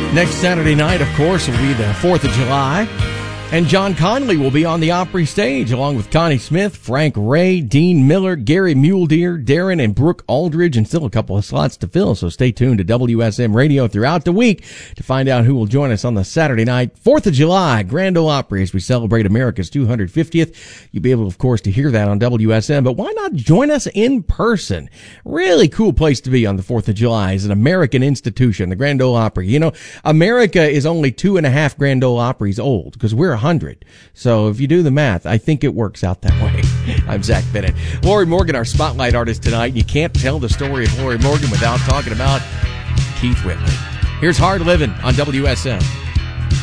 Next Saturday night, of course, will be the 4th of July. And John Conley will be on the Opry stage, along with Connie Smith, Frank Ray, Dean Miller, Gary Muledeer, Darren, and Brooke Aldridge, and still a couple of slots to fill. So stay tuned to WSM Radio throughout the week to find out who will join us on the Saturday night, 4th of July, Grand Ole Opry, as we celebrate America's 250th. You'll be able, of course, to hear that on WSM, but why not join us in person? Really cool place to be on the 4th of July is an American institution, the Grand Ole Opry. You know, America is only 2.5 Grand Ole Opries old, because we're 100. So if you do the math, I think it works out that way. I'm Zach Bennett. Lori Morgan, our spotlight artist tonight. You can't tell the story of Lori Morgan without talking about Keith Whitley. Here's Hard Living on WSM.